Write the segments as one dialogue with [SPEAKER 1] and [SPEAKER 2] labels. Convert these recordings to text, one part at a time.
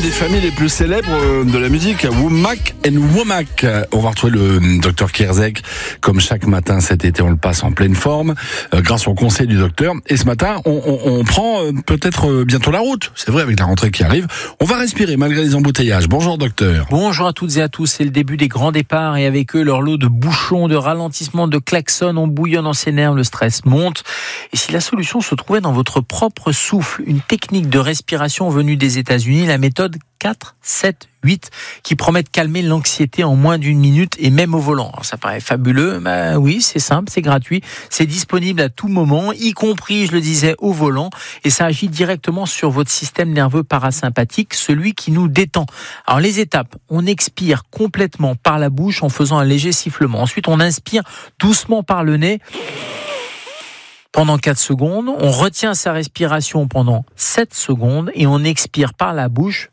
[SPEAKER 1] des familles les plus célèbres de la musique, Womack and Womack. On va retrouver le docteur Kierzek, comme chaque matin cet été, on le passe en pleine forme, grâce au conseil du docteur. Et ce matin, on prend peut-être bientôt la route. C'est vrai, avec la rentrée qui arrive. On va respirer malgré les embouteillages. Bonjour docteur.
[SPEAKER 2] Bonjour à toutes et à tous. C'est le début des grands départs et avec eux leur lot de bouchons, de ralentissements, de klaxons. On bouillonne en ses nerfs, le stress monte. Et si la solution se trouvait dans votre propre souffle, une technique de respiration venue des États-Unis, la méthode 4, 7, 8, qui promet de calmer l'anxiété en moins d'une minute et même au volant. Alors ça paraît fabuleux, mais oui, c'est simple, c'est gratuit, c'est disponible à tout moment, y compris, je le disais, au volant, et ça agit directement sur votre système nerveux parasympathique, celui qui nous détend. Alors les étapes, on expire complètement par la bouche en faisant un léger sifflement. Ensuite, on inspire doucement par le nez pendant 4 secondes, on retient sa respiration pendant 7 secondes et on expire par la bouche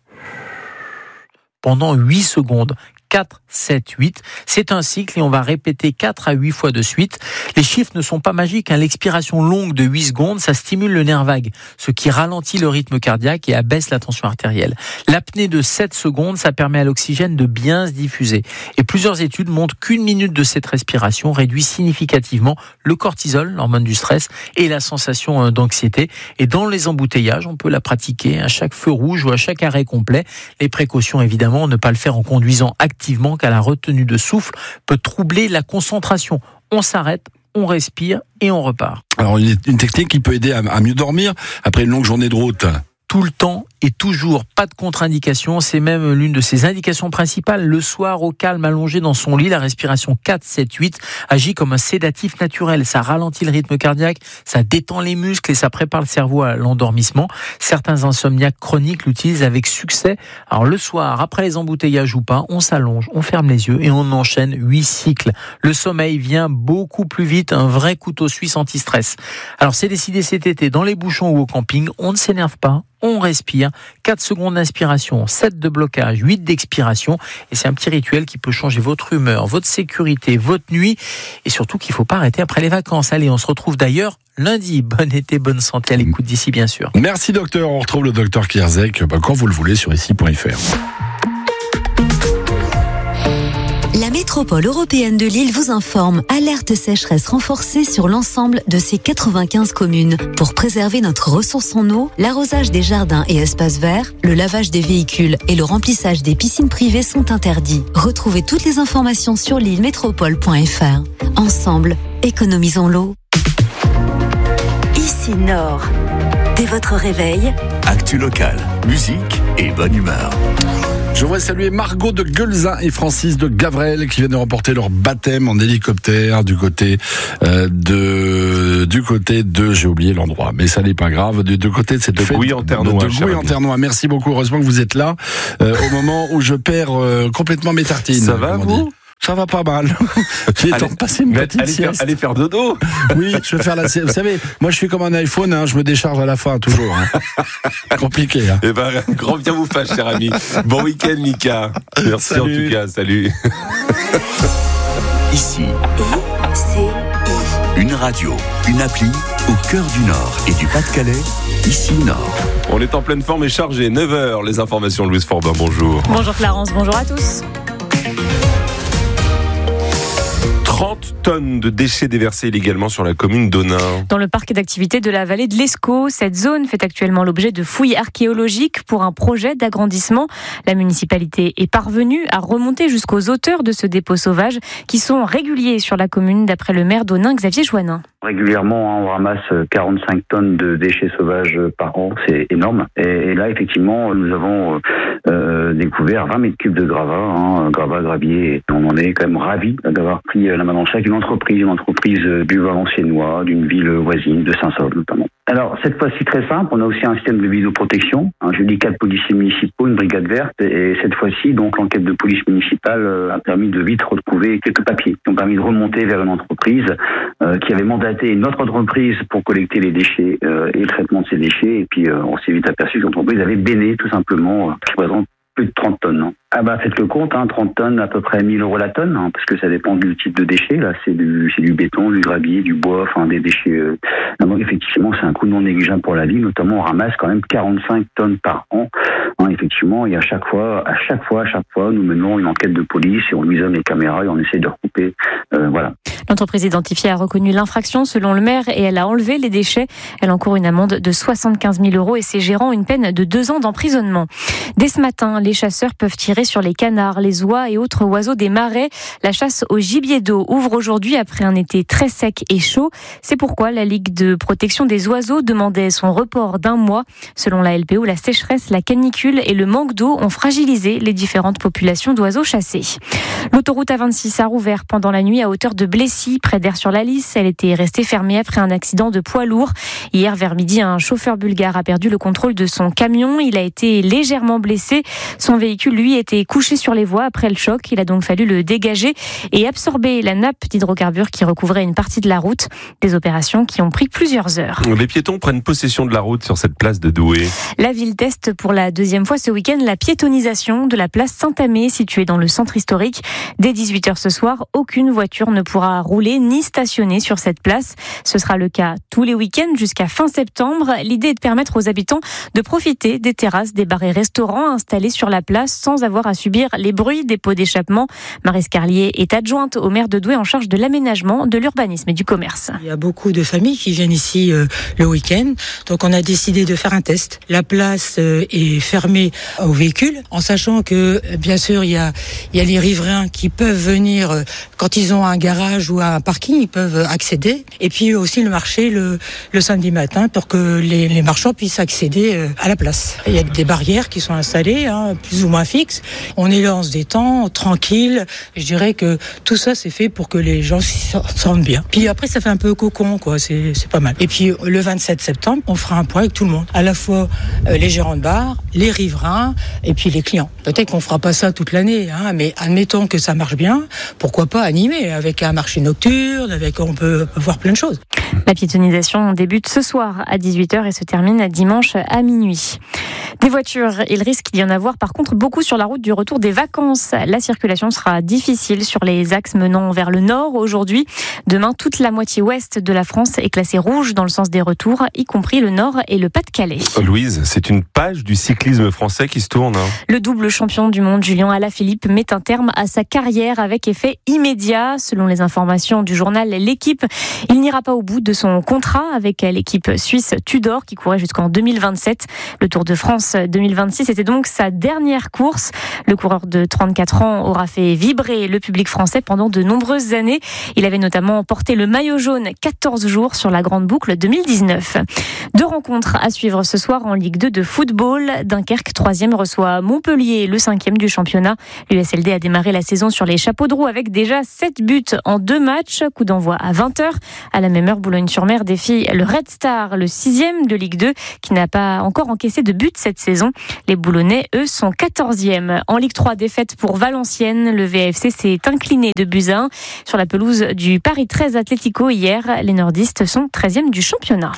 [SPEAKER 2] pendant 8 secondes. 4, 7, 8. C'est un cycle et on va répéter 4 à 8 fois de suite. Les chiffres ne sont pas magiques. L'expiration longue de 8 secondes, ça stimule le nerf vague, ce qui ralentit le rythme cardiaque et abaisse la tension artérielle. L'apnée de 7 secondes, ça permet à l'oxygène de bien se diffuser. Et plusieurs études montrent qu'une minute de cette respiration réduit significativement le cortisol, l'hormone du stress, et la sensation d'anxiété. Et dans les embouteillages, on peut la pratiquer à chaque feu rouge ou à chaque arrêt complet. Les précautions, évidemment, ne pas le faire en conduisant activement, car la retenue de souffle peut troubler la concentration. On s'arrête, on respire et on repart.
[SPEAKER 1] Alors une technique qui peut aider à mieux dormir après une longue journée de route.
[SPEAKER 2] Tout le temps et toujours, pas de contre-indication. C'est même l'une de ses indications principales. Le soir, au calme, allongé dans son lit, la respiration 4, 7, 8 agit comme un sédatif naturel. Ça ralentit le rythme cardiaque, ça détend les muscles et ça prépare le cerveau à l'endormissement. Certains insomniaques chroniques l'utilisent avec succès. Alors le soir, après les embouteillages ou pas, on s'allonge, on ferme les yeux et on enchaîne 8 cycles. Le sommeil vient beaucoup plus vite, un vrai couteau suisse anti-stress. Alors c'est décidé cet été, dans les bouchons ou au camping, on ne s'énerve pas. On respire, 4 secondes d'inspiration, 7 de blocage, 8 d'expiration. Et c'est un petit rituel qui peut changer votre humeur, votre sécurité, votre nuit. Et surtout qu'il ne faut pas arrêter après les vacances. Allez, on se retrouve d'ailleurs lundi. Bon été, bonne santé à l'écoute d'ici, bien sûr.
[SPEAKER 1] Merci docteur, on retrouve le docteur Kierzek quand vous le voulez sur ici.fr.
[SPEAKER 3] La métropole européenne de Lille vous informe. Alerte sécheresse renforcée sur l'ensemble de ses 95 communes. Pour préserver notre ressource en eau, l'arrosage des jardins et espaces verts, le lavage des véhicules et le remplissage des piscines privées sont interdits. Retrouvez toutes les informations sur lillemétropole.fr. Ensemble, économisons l'eau. Ici Nord. Dès votre réveil,
[SPEAKER 4] actu local, musique et bonne humeur.
[SPEAKER 1] Je voudrais saluer Margot de Guelzin et Francis de Gavrel qui viennent de remporter leur baptême en hélicoptère du côté de, j'ai oublié l'endroit, mais ça n'est pas grave, du côté de cette fête
[SPEAKER 5] Gouy-en-Ternois.
[SPEAKER 1] De Gouy-en-Ternois. Merci beaucoup. Heureusement que vous êtes là au moment où je perds complètement mes tartines.
[SPEAKER 5] Ça va vous?
[SPEAKER 1] Ça va pas mal. J'ai le temps de passer une petite sieste.
[SPEAKER 5] Allez faire dodo.
[SPEAKER 1] Oui, je vais faire la sieste. Vous savez, moi je suis comme un iPhone, je me décharge à la fin toujours. Compliqué.
[SPEAKER 5] Eh ben, grand bien vous fasse, cher ami. Bon week-end, Mika. Merci. Salut. En tout cas, salut.
[SPEAKER 4] Ici, une radio, une appli au cœur du Nord et du Pas-de-Calais. Ici Nord.
[SPEAKER 5] On est en pleine forme et chargé. 9h, les informations. Louise Forbin, bonjour.
[SPEAKER 6] Bonjour Clarence, bonjour à tous.
[SPEAKER 5] 30 tonnes de déchets déversés illégalement sur la commune d'Onin.
[SPEAKER 6] Dans le parc d'activités de la vallée de l'Escaut, cette zone fait actuellement l'objet de fouilles archéologiques pour un projet d'agrandissement. La municipalité est parvenue à remonter jusqu'aux auteurs de ce dépôt sauvage qui sont réguliers sur la commune d'après le maire d'Onin, Xavier Joannin.
[SPEAKER 7] Régulièrement, on ramasse 45 tonnes de déchets sauvages par an, c'est énorme. Et là, effectivement, nous avons découvert 20 mètres cubes de gravat, gravier. On en est quand même ravis d'avoir pris la main dans le sac. Une entreprise du Valenciennois, d'une ville voisine, de Saint-Saulve notamment. Alors, cette fois-ci très simple, on a aussi un système de vidéoprotection. Je dis 4 policiers municipaux, une brigade verte. Et cette fois-ci, donc, l'enquête de police municipale a permis de vite retrouver quelques papiers qui ont permis de remonter vers une entreprise qui avait mandaté une autre entreprise pour collecter les déchets et le traitement de ces déchets. Et puis, on s'est vite aperçu que l'entreprise avait béné, tout simplement, qui représente plus de 30 tonnes. Faites le compte, 30 tonnes, à peu près 1 000 € la tonne, parce que ça dépend du type de déchets. Là, c'est du béton, du gravier, du bois, des déchets. Donc effectivement, c'est un coût non négligeable pour la ville. Notamment, on ramasse quand même 45 tonnes par an effectivement, et à chaque fois, nous menons une enquête de police et on visionne les caméras et on essaie de recouper. Voilà.
[SPEAKER 6] L'entreprise identifiée a reconnu l'infraction selon le maire et elle a enlevé les déchets. Elle encourt une amende de 75 000 € et ses gérants une peine de 2 ans d'emprisonnement. Dès ce matin, les chasseurs peuvent tirer sur les canards, les oies et autres oiseaux des marais. La chasse au gibier d'eau ouvre aujourd'hui après un été très sec et chaud. C'est pourquoi la Ligue de protection des oiseaux demandait son report d'1 mois. Selon la LPO, la sécheresse, la canicule et le manque d'eau ont fragilisé les différentes populations d'oiseaux chassés. L'autoroute A26 a rouvert pendant la nuit à hauteur de Blessy, près d'Aire-sur-la-Lys. Elle était restée fermée après un accident de poids lourd. Hier, vers midi, un chauffeur bulgare a perdu le contrôle de son camion. Il a été légèrement blessé. Son véhicule, lui, était couché sur les voies après le choc. Il a donc fallu le dégager et absorber la nappe d'hydrocarbures qui recouvrait une partie de la route. Des opérations qui ont pris plusieurs heures.
[SPEAKER 5] Les piétons prennent possession de la route sur cette place de Douai.
[SPEAKER 6] La ville teste pour la 2e fois ce week-end la piétonisation de la place Saint-Amé, située dans le centre historique. Dès 18h ce soir, aucune voiture ne pourra rouler ni stationner sur cette place. Ce sera le cas tous les week-ends jusqu'à fin septembre. L'idée est de permettre aux habitants de profiter des terrasses, des bars et restaurants installés sur la place sans avoir à subir les bruits des pots d'échappement. Marie Scarlier est adjointe au maire de Douai en charge de l'aménagement, de l'urbanisme et du commerce.
[SPEAKER 8] Il y a beaucoup de familles qui viennent ici le week-end, donc on a décidé de faire un test. La place est fermée aux véhicules, en sachant que bien sûr il y a les riverains qui peuvent venir quand ils ont un garage ou un parking, ils peuvent accéder. Et puis aussi le marché le samedi matin pour que les marchands puissent accéder à la place. Il y a des barrières qui sont installées, plus ou moins fixes. On est là, on se détend, tranquille. Je dirais que tout ça c'est fait pour que les gens s'y sentent bien. Puis après ça fait un peu cocon, quoi. C'est pas mal. Et puis le 27 septembre, on fera un point avec tout le monde. À la fois les gérants de bar, les riverains et puis les clients. Peut-être qu'on fera pas ça toute l'année, mais admettons que ça marche bien. Pourquoi pas animer avec un marché nocturne, on peut voir plein de choses.
[SPEAKER 6] La piétonisation débute ce soir à 18h et se termine dimanche à minuit. Des voitures, il risque d'y en avoir par contre beaucoup sur la route du retour des vacances. La circulation sera difficile sur les axes menant vers le nord aujourd'hui. Demain, toute la moitié ouest de la France est classée rouge dans le sens des retours, y compris le nord et le Pas-de-Calais.
[SPEAKER 5] Louise, c'est une page du cyclisme français qui se tourne.
[SPEAKER 6] Le double champion du monde, Julien Alaphilippe, met un terme à sa carrière avec effet immédiat. Selon les informations du journal L'Équipe, il n'ira pas au bout de son contrat avec l'équipe suisse Tudor qui courait jusqu'en 2027. Le Tour de France 2026 était donc sa dernière course. Le coureur de 34 ans aura fait vibrer le public français pendant de nombreuses années. Il avait notamment porté le maillot jaune 14 jours sur la Grande Boucle 2019. 2 rencontres à suivre ce soir en Ligue 2 de football. Dunkerque 3e reçoit Montpellier, le 5e du championnat. L'USLD a démarré la saison sur les chapeaux de roue avec déjà 7 buts en 2 matchs. Coup d'envoi à 20h. À la même heure, Boulogne-sur-Mer défie le Red Star, le 6e de Ligue 2, qui n'a pas encore encaissé de but cette saison. Les Boulonnais, eux, sont 14e. En Ligue 3, défaite pour Valenciennes. Le VFC s'est incliné de buts à 1 sur la pelouse du Paris 13 Atlético hier. Les nordistes sont 13e du championnat.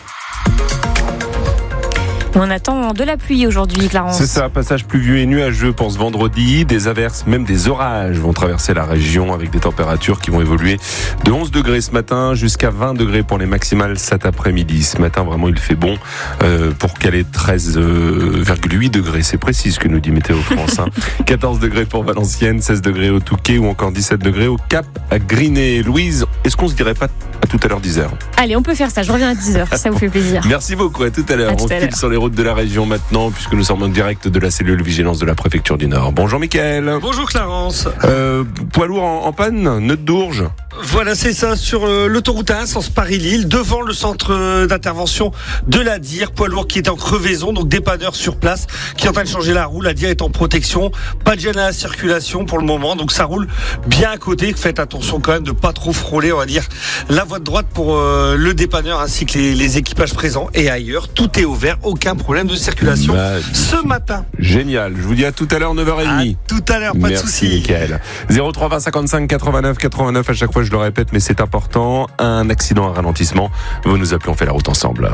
[SPEAKER 6] On attend de la pluie aujourd'hui, Clarence.
[SPEAKER 5] C'est ça, passage pluvieux et nuageux pour ce vendredi. Des averses, même des orages vont traverser la région avec des températures qui vont évoluer de 11 degrés ce matin jusqu'à 20 degrés pour les maximales cet après-midi. Ce matin, vraiment, il fait bon pour caler 13,8 degrés. C'est précis ce que nous dit Météo France. 14 degrés pour Valenciennes, 16 degrés au Touquet ou encore 17 degrés au Cap à Grinet. Louise, est-ce qu'on se dirait pas à tout à l'heure 10h?
[SPEAKER 6] Allez, on peut faire ça. Je reviens à 10h, si ça vous fait plaisir.
[SPEAKER 5] Merci beaucoup, à tout à l'heure. On file sur les routes de la région maintenant, puisque nous sommes en direct de la cellule vigilance de la préfecture du Nord. Bonjour Mickaël.
[SPEAKER 9] Bonjour Clarence.
[SPEAKER 5] Poids lourd en panne, nœud de Dourges.
[SPEAKER 9] Voilà, c'est ça, sur l'autoroute A1, sens Paris-Lille, devant le centre d'intervention de la DIR, poids lourd qui est en crevaison, donc dépanneur sur place, qui est en train de changer la roue. La DIR est en protection, pas de gêne à la circulation pour le moment, donc ça roule bien à côté. Faites attention quand même de pas trop frôler, on va dire, la voie de droite pour le dépanneur ainsi que les équipages présents. Et ailleurs, tout est ouvert, aucun problème de circulation ce matin.
[SPEAKER 5] Génial, je vous dis à tout à l'heure, 9h30.
[SPEAKER 9] À tout à l'heure, pas de soucis.
[SPEAKER 5] Merci Mickaël. 03 20 55 89 89, à chaque fois je le répète, mais c'est important. Un accident, un ralentissement. Vous nous appelez, on fait la route ensemble.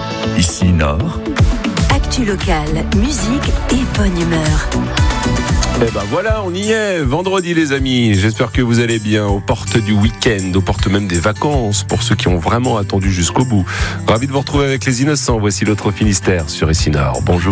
[SPEAKER 4] Ici Nord.
[SPEAKER 3] Actu locale, musique et bonne humeur.
[SPEAKER 5] Eh ben voilà, on y est, vendredi les amis. J'espère que vous allez bien, aux portes du week-end, aux portes même des vacances, pour ceux qui ont vraiment attendu jusqu'au bout. Ravi de vous retrouver avec les innocents. Voici l'autre Finistère sur Essinor. Bonjour.